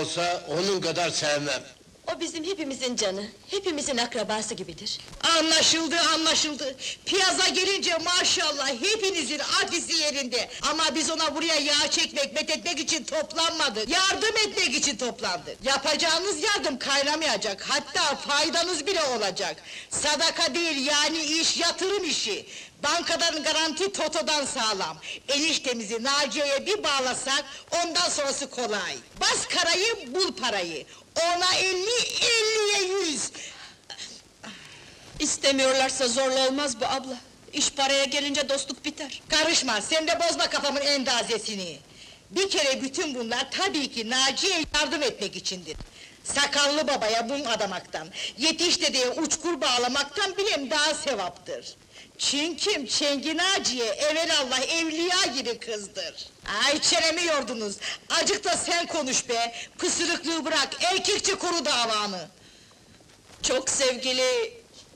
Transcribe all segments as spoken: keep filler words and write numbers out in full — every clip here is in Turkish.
olsa onun kadar sevmem. O bizim hepimizin canı, hepimizin akrabası gibidir. Anlaşıldı, anlaşıldı. Piyaza gelince maşallah hepinizin afisi yerinde. Ama biz ona buraya yağ çekmek, methetmek için toplanmadık. Yardım etmek için toplandık. Yapacağınız yardım kaynamayacak, hatta faydanız bile olacak. Sadaka değil, yani iş yatırım işi. Bankadan garanti Toto'dan sağlam. Eniştemizi Naciye'ye bir bağlasak, ondan sonrası kolay. Bas karayı, bul parayı. Ona elli, elliye yüz! İstemiyorlarsa zorla olmaz bu abla. İş paraya gelince dostluk biter. Karışma, sen de bozma kafamın endazesini! Bir kere bütün bunlar tabii ki Naciye'ye yardım etmek içindir. Sakallı babaya mum adamaktan, yetiş dedeye uçkur bağlamaktan bile daha sevaptır. Çünkü Çengi Naciye evelallah evliya gibi kızdır. Ay çenemi yordunuz, acık da sen konuş be! Pısırıklığı bırak, erkekçe koru davanı! Çok sevgili...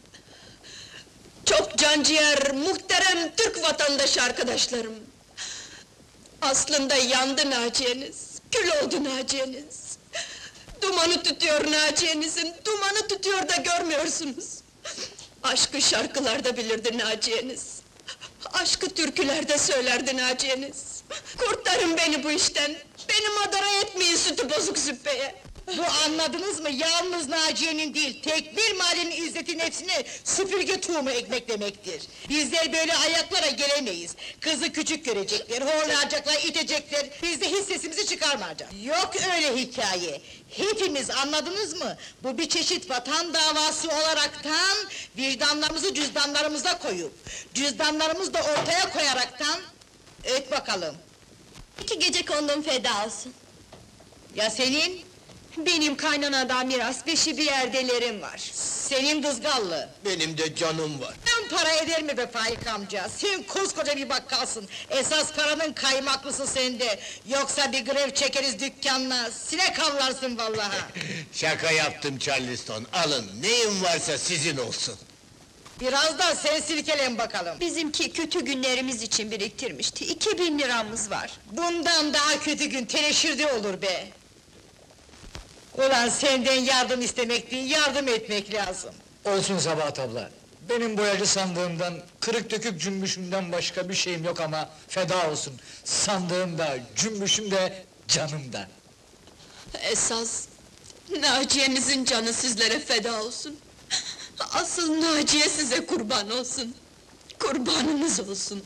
Çok canciğer, muhterem Türk vatandaşı arkadaşlarım! Aslında yandı Naciye'niz, kül oldu Naciye'niz! Dumanı tütüyor Naciye'nizin, dumanı tütüyor da görmüyorsunuz! Aşkı şarkılarda bilirdi Naciye'niz! Aşkı türkülerde söylerdi Naciye'niz! Kurtarın beni bu işten! Beni madara etmeyin sütü bozuk züppeye! Bu anladınız mı? Yalnız Naciye'nin değil, tek bir mahallenin izzeti nefsine süpürge tohumu ekmek demektir. Bizler böyle ayaklara gelemeyiz. Kızı küçük görecekler, horlayacaklar, itecekler, biz de hiç sesimizi çıkarmayacağız. Yok öyle hikaye! Hepimiz anladınız mı? Bu bir çeşit vatan davası olaraktan, vicdanlarımızı cüzdanlarımıza koyup, cüzdanlarımızı da ortaya koyaraktan, et bakalım! İki gece kondum feda olsun! Ya senin? Benim kaynanadan miras, beşi bir yerdelerim var! Senin dızgallı! Benim de canım var. Ben para eder mi be Faik amca? Sen koskoca bir bakkalsın, esas paranın kaymaklısı sende! Yoksa bir grev çekeriz dükkanına, sinek avlarsın vallahi! Şaka yaptım Charleston, alın, neyin varsa sizin olsun. Biraz da sen silkelen bakalım! Bizimki kötü günlerimiz için biriktirmişti, iki bin liramız var! Bundan daha kötü gün teneşirde olur be! Ulan senden yardım istemek değil, yardım etmek lazım! Olsun Sabahat abla. Benim boyacı sandığımdan, kırık dökük cümbüşümden başka bir şeyim yok ama feda olsun. Sandığım da, cümbüşüm de, canım da. Esas... Naciye'nizin canı sizlere feda olsun! Asıl Naciye size kurban olsun! Kurbanınız olsun!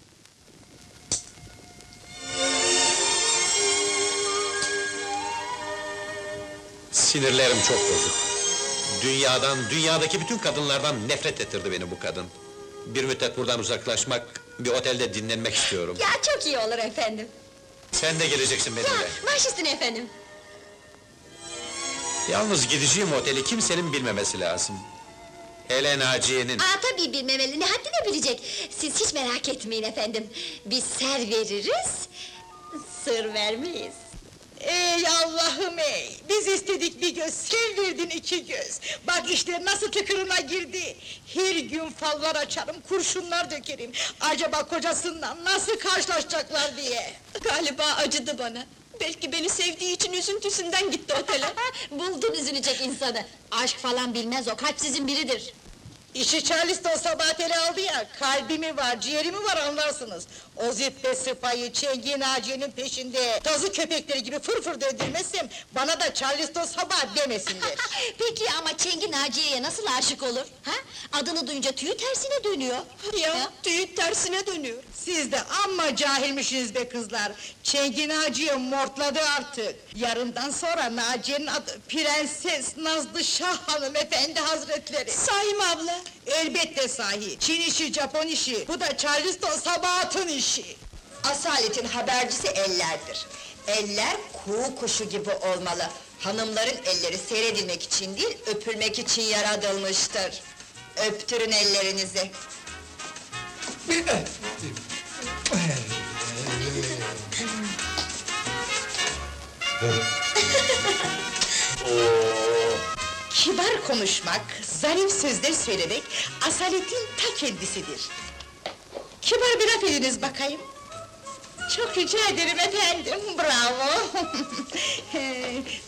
Sinirlerim çok bozuk. Dünyadan, dünyadaki bütün kadınlardan nefret ettirdi beni bu kadın. Bir müddet buradan uzaklaşmak, bir otelde dinlenmek istiyorum. Ya çok iyi olur efendim! Sen de geleceksin benimle. Baş üstüne efendim! Yalnız gideceğim oteli kimsenin bilmemesi lazım. Hele Naciye'nin. Aa tabii bilmemeli, ne haddine bilecek! Siz hiç merak etmeyin efendim! Biz ser veririz, sır vermeyiz! Ey Allah'ım ey! Biz istedik bir göz, sen verdin iki göz! Bak işte nasıl tıkırına girdi! Her gün fallar açarım, kurşunlar dökerim! Acaba kocasından nasıl karşılaşacaklar diye! Galiba acıdı bana! Belki beni sevdiği için üzüntüsünden gitti otele! Buldun üzülecek insanı! Aşk falan bilmez o, kalpsizin biridir! İşi Charleston sabah ele aldı ya, kalbi mi var, ciğeri mi var anlarsınız! O züppe sıpayı, Çengi Naciye'nin peşinde, tazı köpekleri gibi fırfır döndürmezsem, bana da Charleston sabah demesinler! Peki ama Çengi Naciye'ye nasıl aşık olur? Ha? Adını duyunca tüyü tersine dönüyor! Ya, Ha? tüyü tersine dönüyor! Siz de amma cahilmişsiniz be kızlar! Çengi Naciye mortladı artık! Yarından sonra Naciye'nin adı Prenses Nazlı Şah Hanımefendi Hazretleri! Sahi mi abla? Elbette sahi! Çin işi, Japon işi, bu da Charleston Sabahat'ın işi! Asaletin habercisi ellerdir. Eller kuğu kuşu gibi olmalı. Hanımların elleri seyredilmek için değil, öpülmek için yaratılmıştır. Öptürün ellerinizi. Kibar konuşmak, zarif sözler söylemek, asaletin ta kendisidir. Kibar bir laf ediniz bakayım. Çok rica ederim efendim, bravo!